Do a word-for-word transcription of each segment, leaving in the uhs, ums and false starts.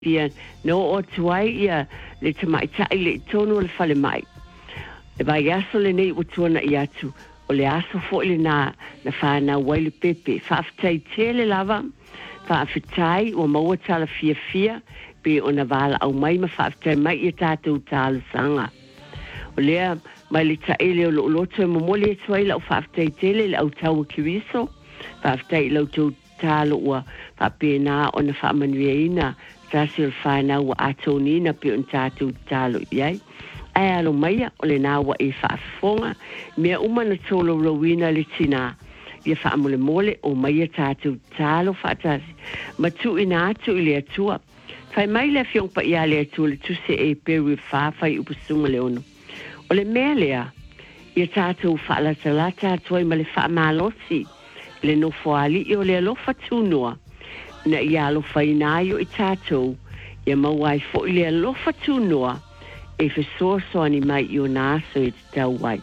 pia no o tuai ia le tamai tai le tonu le fale mai. E vai aso le nei utuana i atu o le aso fo le na na whana wai le pepe whaafitai tele lava whaafitai o maua tala fia fia pe o na wala au mai ma whaafitai mai i tātou tālu sanga. O lea mai le taele o lo loto e momole e tuai lau whaafitai tele le au tau kiwiso whaafitai lau tau tālu ua whaapena o na whaamanueina tasi o le whaina ua atonina pe o na tātou tālu iai. Ai alo maia o le nawa e whaafonga mea umana tolo rowina le tina ia whaamole mole o maia tātou tālo whaatasi ma tu ina atu i le atua whai mai le fiong pa ia le atua le tuse e peru whaafai upusunga le ono o le mea lea ia tātou whaalatalata atua i ma le whaamalosi le no foali i o le alofa tunua na ia alofa inaio i tātou ia mawai fo i le alofa tunua e fesoso ani mai i o naso e te tau wai.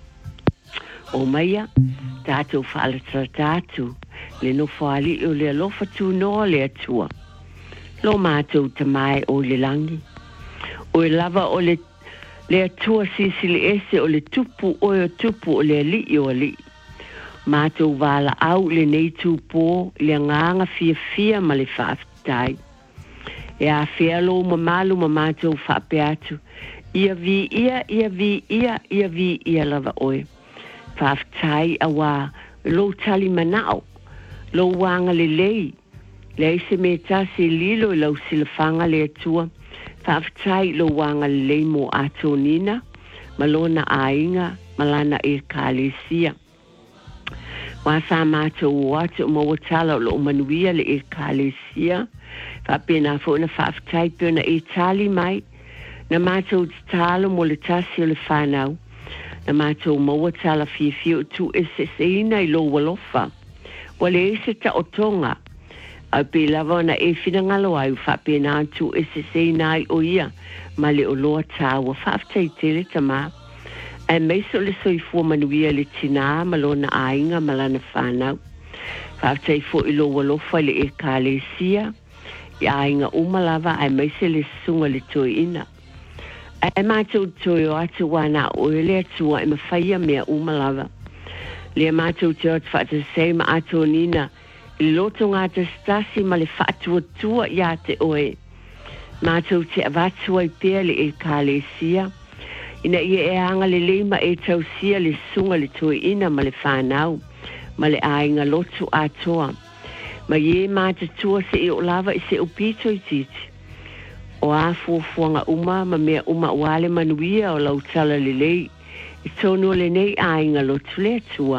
O maia, tātou whaalata tātou, le no whaali o le alofa tū noa le atua. Lo mātou ta mai o le langi. O e lava o le, le atua sisi le ese o le tupu o e tupu o le ali i o ali. Mātou wala au le nei tūpō le nganga fia fia ma le whaafitai. E a fea lo ma malu ma mātou whaape atu. Ia vi ia, ia vi ia, ia vi ia lava oe. Whaafitai a wā, lo tali manao, lo wanga le lei. Le se me tasi lilo i lau silafanga le atua. Whaafitai lo wanga le lei mo atonina, malona ainga, malana e kālesia. Wasa mātou watu o mawatala o lo manuia le e kālesia. Whapena fo na whaafitai pēna e tali mai. Na mātou talo mo le tasi o le whanau. Na mātou maua tala fia fia o tu e se seina i lo walofa. Wale e se ta o tonga. Au pe lava na e fina ngalo ai whapena tu e se seina i o ia. Ma le o loa tāua whaaftai tele tama. Ai meiso le soifua manuia le tina malona ainga malana whanau. Whaaftai fo i lo walofa le e kālesia. I ainga umalava ai meise le sunga le toi ina. E mātou toi o atu wana o e le atua e mawhaia mea umalawa. Le mātou toi o te sei ma ato nina i loto ngā te stasi ma le whaatua tua i a te oe. Mātou te avatua i pēr le e kālesia. Ina i e anga le leima e tausia le sunga le toi ina ma le whanau. Ma le ainga loto atoa. Ma ie mātou tua se i o lava i se upito i titi. O a fuafuanga uma ma mea uma wale manuia o lau tala le lei i tonu le nei ainga lo tule atua.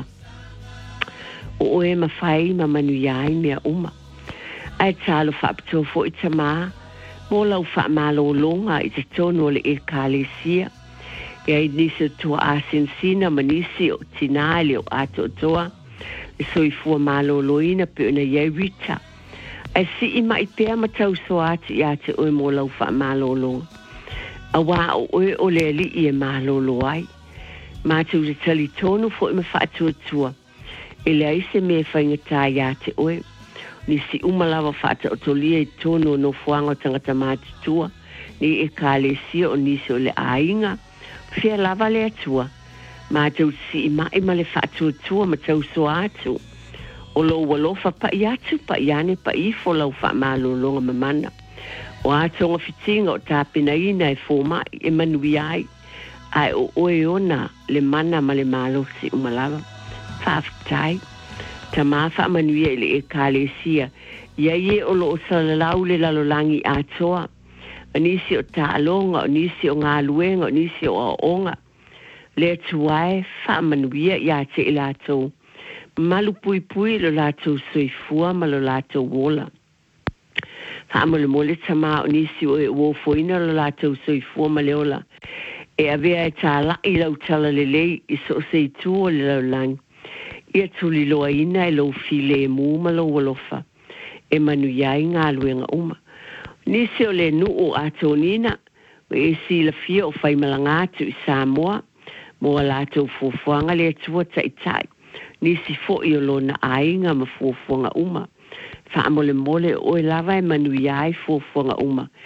O oe ma whai ma manuia ai mea uma. Ai talo whaapito fo i tamā, mo lau whaamalo longa i te tonu le e kālesia. E ai nisi tua a sinsina ma nisi o tinale o ato toa, le soifua malo loina pe ona iei rita. Ai si i mai pēr ma tau so ati i ate oe mo lau wha malolo. A wā o oe o le li i e malolo ai. Mātou te tali tonu fo i ma wha atua tua. E le aise me whaingatai i ate oe. Ni si umalawa wha ata o tolia i tonu no fuanga o tangata mātu tua. Ni e kālesia o nisi o le ainga. Fia lava le atua. Mātou si i mai ma le wha atua tua ma tau so atu. O lo walofa pa i atu pa i ane pa i fo lau wha malo longa mamana. O atonga fitinga o tāpina ina e fōma e manui ai. Ai o oe ona le mana ma le malo si umalawa. Whaafitai. Ta maa wha manuia i le e kālesia. Ia ie o lo o salalau le lalolangi atoa. O nisi o tālonga, o nisi o ngā luenga, o nisi o aonga. Le tuae wha manuia i ate i latou. Malu pui pui lo lato soifua ma lo lato wola. Whaamole mole tama o nisi o e wofoina lo lato soifua ma leola. E avea e tā la i lau tala le lei i so se tu o le lau lang. Ia tuli loa ina e lau file e mu ma lo walofa. E manu iai ngā luenga uma. Nisi o le nu o ato nina. E si la fia o whai malangatu i Samoa. Mo lato fufuanga le atua tai tai. Nisi fo i o lona ainga ma fuafuanga uma. fa mole mole o e lava e manu ia ai fo fo nga uma